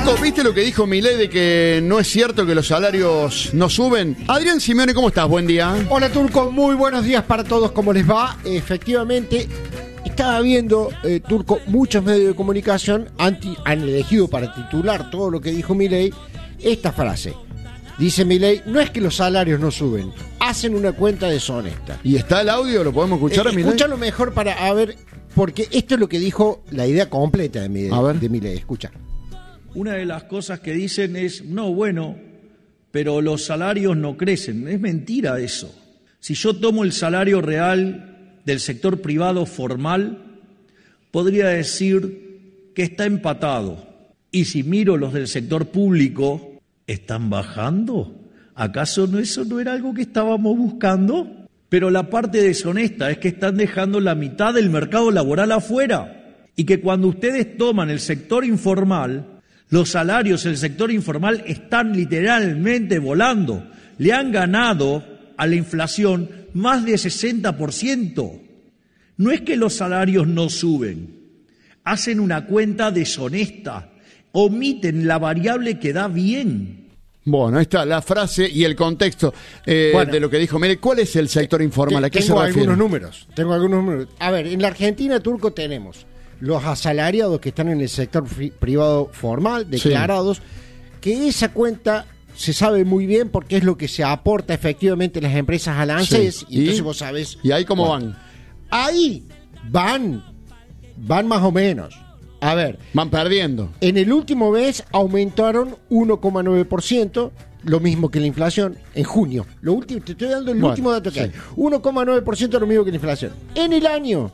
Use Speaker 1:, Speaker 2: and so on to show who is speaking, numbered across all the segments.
Speaker 1: Turco, ¿viste lo que dijo Milei de que no es cierto que los salarios no suben? Adrián Simeone, ¿cómo estás? Buen día.
Speaker 2: Hola Turco, muy buenos días para todos, ¿cómo les va? Efectivamente, estaba viendo, Turco, muchos medios de comunicación han elegido para titular todo lo que dijo Milei esta frase. Dice Milei, no es que los salarios no suben, hacen una cuenta deshonesta.
Speaker 1: ¿Y está el audio? ¿Lo podemos escuchar a Milei?
Speaker 2: Escúchalo mejor para ver, porque esto es lo que dijo la idea completa de Milei. Escucha.
Speaker 3: Una de las cosas que dicen es, no, bueno, pero los salarios no crecen. Es mentira eso. Si yo tomo el salario real del sector privado formal, podría decir que está empatado. Y si miro los del sector público, ¿están bajando? ¿Acaso eso no era algo que estábamos buscando? Pero la parte deshonesta es que están dejando la mitad del mercado laboral afuera. Y que cuando ustedes toman el sector informal, los salarios del sector informal están literalmente volando. Le han ganado a la inflación más de 60%. No es que los salarios no suben, hacen una cuenta deshonesta, omiten la variable que da bien.
Speaker 1: Bueno, ahí está la frase y el contexto de lo que dijo Milei. ¿Cuál es el sector informal? ¿A qué se refiere?
Speaker 2: Tengo algunos números. A ver, en la Argentina, Turco, tenemos los asalariados que están en el sector privado formal, declarados, que esa cuenta se sabe muy bien porque es lo que se aporta efectivamente las empresas al ANSES, y entonces vos sabés.
Speaker 1: ¿Y ahí cómo van?
Speaker 2: Ahí van más o menos. A ver.
Speaker 1: Van perdiendo.
Speaker 2: En el último mes aumentaron 1,9%, lo mismo que la inflación, en junio. Te estoy dando el último dato que hay. 1,9% lo mismo que la inflación. En el año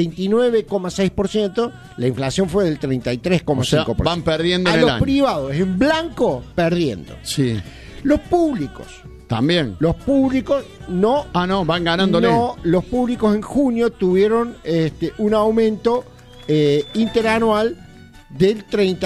Speaker 2: 29,6%, la inflación fue del 33,5%.
Speaker 1: O sea, van perdiendo en el año.
Speaker 2: A los privados, en blanco, perdiendo.
Speaker 1: Sí.
Speaker 2: Los públicos.
Speaker 1: También.
Speaker 2: Los públicos no.
Speaker 1: No, van ganándole.
Speaker 2: No, los públicos en junio tuvieron un aumento interanual del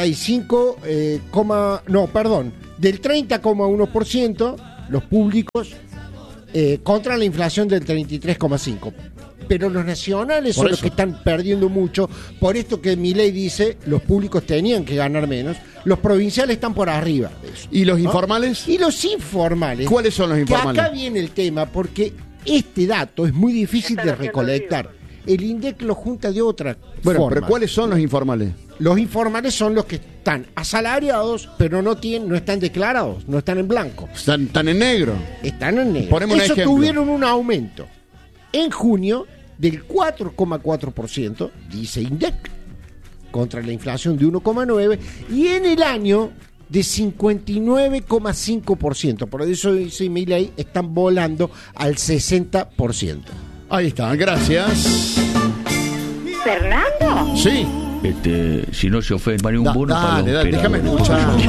Speaker 2: 30,1%, los públicos contra la inflación del 33,5%. Pero los nacionales son los que están perdiendo mucho, por esto que Milei dice, los públicos tenían que ganar menos, los provinciales están por arriba de eso.
Speaker 1: ¿Y los informales?
Speaker 2: Y los informales.
Speaker 1: ¿Cuáles son los informales?
Speaker 2: Que acá viene el tema, porque este dato es muy difícil de recolectar. El INDEC lo junta de otra forma.
Speaker 1: Pero ¿cuáles son los informales?
Speaker 2: Los informales son los que están asalariados, pero no están declarados, no están en blanco.
Speaker 1: Están en negro.
Speaker 2: Están en negro.
Speaker 1: Ponemos un ejemplo.
Speaker 2: Tuvieron un aumento en junio del 4,4%, dice INDEC, contra la inflación de 1,9%, y en el año de 59,5%. Por eso dice Milei, están volando al 60%.
Speaker 1: Ahí está, gracias.
Speaker 4: ¿Fernando?
Speaker 1: Sí.
Speaker 5: Si no se ofende, vale un bono para los
Speaker 1: déjame escuchar.